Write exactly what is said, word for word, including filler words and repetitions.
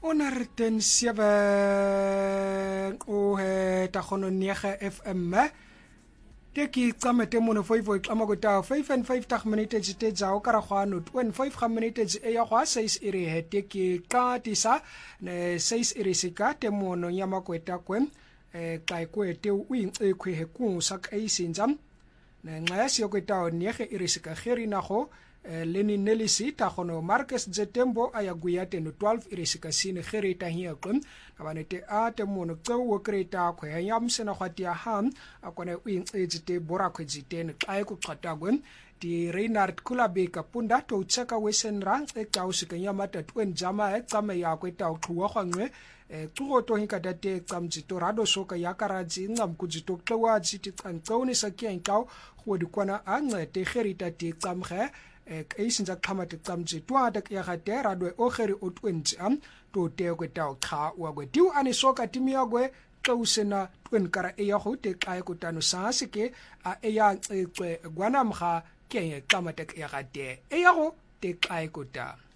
honderd sewe o he ta gono nege F M teki tsamete mono foifoi tlama go ta five and fifty minutes te tsa o kara gwana twenty-five minutes e ya gwa six iri he teki ka tisa ne six iri sika te mono nyama kweta kwen e kai kwete u e kwe he ku sa kai sinjam ne ngaya yo kweta nege iri sika kheri na go Leni Nelisi ta gono Marcus Zetembo ayaguyate no twelve irisika sine gereta hier kom abanete a te mono tso wo kreta khwe yam sena khwatia ham akone uing ejite bora khwejite ne kai ku qata gwen di Reinhard Kulabeka punda to cheka wesen rang e tausika yamata twen jama e tsama ya kweta uqhuwa khwanwe e tsugo to hinkata te tsamjito rado soka yakaraji ngam kujito tlawa jiti tsantsoni sakien taw khodi kwana a ngete gerita te tsamge ek eisinza qhama te tsamji twada ke ga te radwe o geri o twenty am to te ko ta kha wa go tiu ani soka timia go tlausena twen kara e ya go te kai ko tano sa se ke a e ya ecwe gwana mga ke ye qhama te ke ga te e ya go te kai ko ta